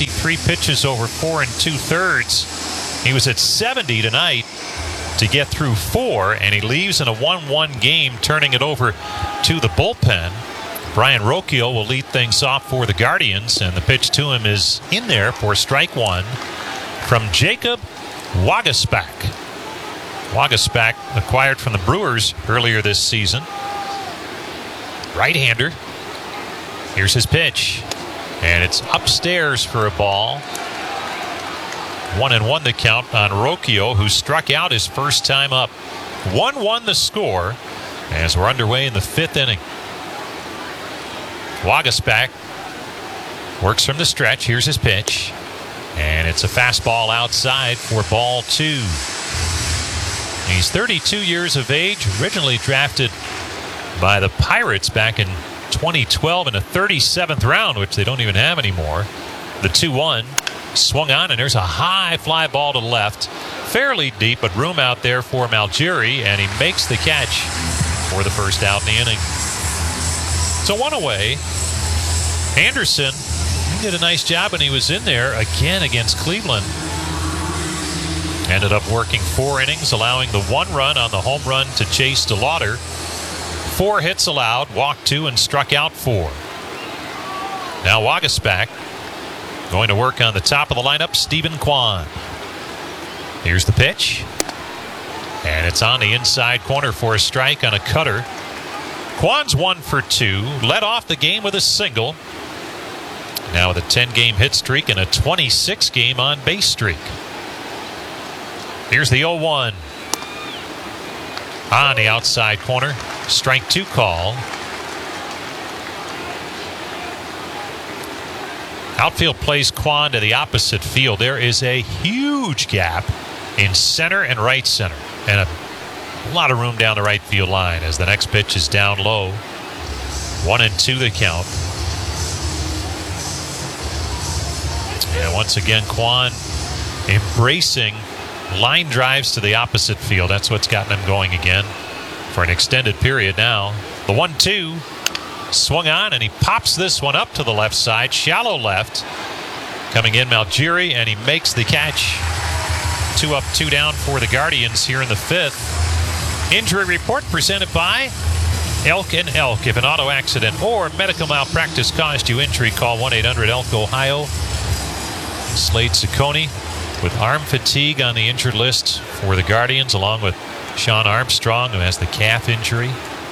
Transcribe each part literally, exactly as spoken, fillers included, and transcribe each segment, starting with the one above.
fifty-three pitches over four and two-thirds. He was at seventy tonight to get through four, and he leaves in a one one game, turning it over to the bullpen. Brian Rocchio will lead things off for the Guardians, and the pitch to him is in there for strike one from Jacob Waguespack. Waguespack acquired from the Brewers earlier this season. Right-hander. Here's his pitch, and it's upstairs for a ball. One and one the count on Rocchio, who struck out his first time up. one one the score as we're underway in the fifth inning. Waguespack works from the stretch. Here's his pitch, and it's a fastball outside for ball two. He's thirty-two years of age, originally drafted by the Pirates back in twenty twelve in the thirty-seventh round, which they don't even have anymore. The two one swung on, and there's a high fly ball to left, fairly deep, but room out there for Malgeri, and he makes the catch for the first out in the inning. So one away. Anderson, he did a nice job when he was in there again against Cleveland. Ended up working four innings, allowing the one run on the home run to Chase DeLauter. Four hits allowed, walked two, and struck out four. Now Waguespack going to work on the top of the lineup, Stephen Kwan. Here's the pitch, and it's on the inside corner for a strike on a cutter. Kwan's one for two, led off the game with a single. Now with a ten-game hit streak and a twenty-six game on-base streak. Here's the oh one. On the outside corner, strike two call. Outfield plays Kwan to the opposite field. There is a huge gap in center and right center, and a A lot of room down the right field line as the next pitch is down low. One and two the count. And once again, Kwan embracing line drives to the opposite field. That's what's gotten him going again for an extended period now. The one two swung on, and he pops this one up to the left side, shallow left. Coming in, Malgeri, and he makes the catch. Two up, two down for the Guardians here in the fifth. Injury report presented by Elk and Elk. If an auto accident or medical malpractice caused you injury, call one eight hundred elk ohio. Slade Ciccone with arm fatigue on the injured list for the Guardians, along with Sean Armstrong, who has the calf injury.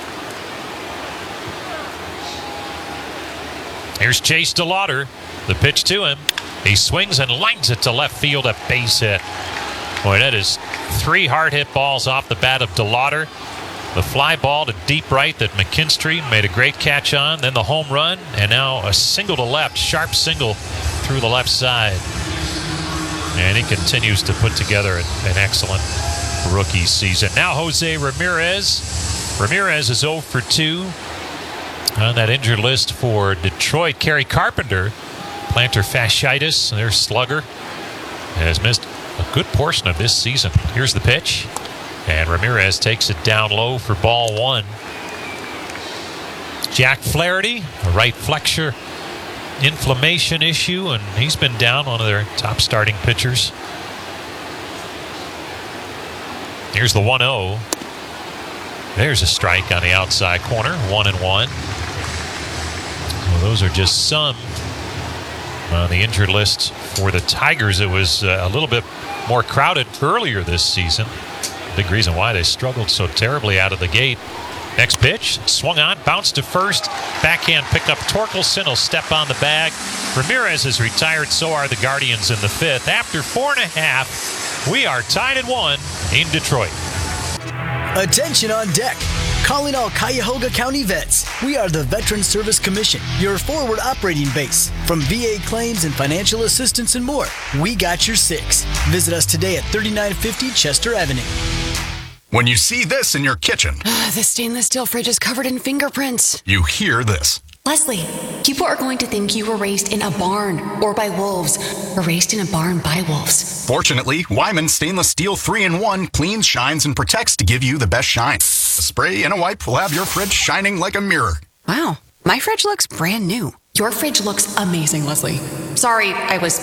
Here's Chase DeLauter. The pitch to him. He swings and lines it to left field, a base hit. Boy, that is three hard hit balls off the bat of DeLauter. The fly ball to deep right that McKinstry made a great catch on. Then the home run, and now a single to left, sharp single through the left side. And he continues to put together an excellent rookie season. Now Jose Ramirez. Ramirez is oh for two on that injured list for Detroit. Kerry Carpenter, plantar fasciitis, their slugger, has missed a good portion of this season. Here's the pitch, and Ramirez takes it down low for ball one. Jack Flaherty, a right flexor inflammation issue, and he's been down, one of their top starting pitchers. Here's the one oh. There's a strike on the outside corner, one and one. Well, those are just some on the injured list for the Tigers. It was uh, a little bit more crowded earlier this season. Big reason why they struggled so terribly out of the gate. Next pitch, swung on, bounced to first. Backhand pickup. Torkelson will step on the bag. Ramirez is retired, so are the Guardians in the fifth. After four and a half, we are tied at one in Detroit. Attention on deck. Calling all Cuyahoga County vets. We are the Veteran Service Commission, your forward operating base. From V A claims and financial assistance and more, we got your six. Visit us today at thirty-nine fifty Chester Avenue. When you see this in your kitchen, the stainless steel fridge is covered in fingerprints. You hear this. Leslie, people are going to think you were raised in a barn or by wolves, or raised in a barn by wolves. Fortunately, Wyman Stainless Steel three in one cleans, shines, and protects to give you the best shine. A spray and a wipe will have your fridge shining like a mirror. Wow, my fridge looks brand new. Your fridge looks amazing, Leslie. Sorry, I was